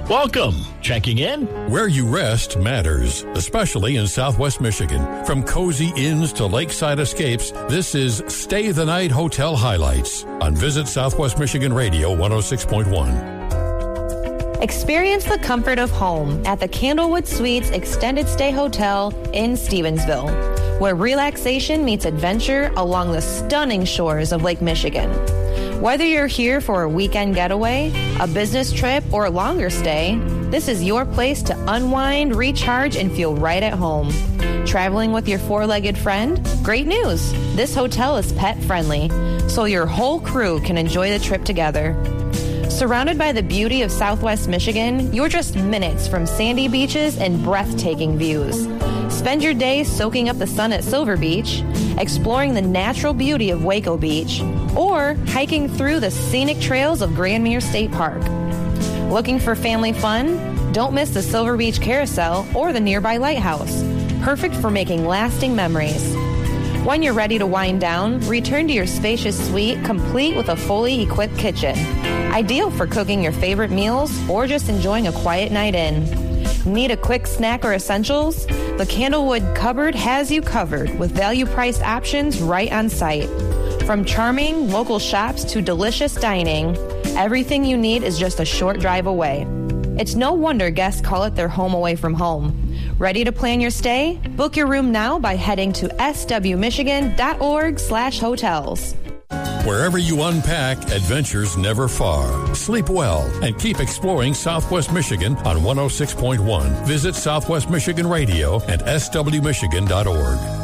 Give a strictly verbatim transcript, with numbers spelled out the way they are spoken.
Welcome. Checking in. Where you rest matters, especially in Southwest Michigan. From cozy inns to lakeside escapes, this is Stay the Night Hotel Highlights on Visit Southwest Michigan Radio one oh six point one. Experience the comfort of home at the Candlewood Suites Extended Stay Hotel in Stevensville, where relaxation meets adventure along the stunning shores of Lake Michigan. Whether you're here for a weekend getaway, a business trip, or a longer stay, this is your place to unwind, recharge, and feel right at home. Traveling with your four-legged friend? Great news! This hotel is pet-friendly, so your whole crew can enjoy the trip together. Surrounded by the beauty of Southwest Michigan, you're just minutes from sandy beaches and breathtaking views. Spend your day soaking up the sun at Silver Beach, exploring the natural beauty of Waco Beach, or hiking through the scenic trails of Grandmere State Park. Looking for family fun? Don't miss the Silver Beach Carousel or the nearby lighthouse. Perfect for making lasting memories. When you're ready to wind down, return to your spacious suite complete with a fully equipped kitchen. Ideal for cooking your favorite meals or just enjoying a quiet night in. Need a quick snack or essentials? The Candlewood Cupboard has you covered with value-priced options right on site. From charming local shops to delicious dining, everything you need is just a short drive away. It's no wonder guests call it their home away from home. Ready to plan your stay? Book your room now by heading to swmichigan.org slash hotels. Wherever you unpack, adventures never far. Sleep well and keep exploring Southwest Michigan on one oh six point one. Visit Southwest Michigan Radio and s w michigan dot org.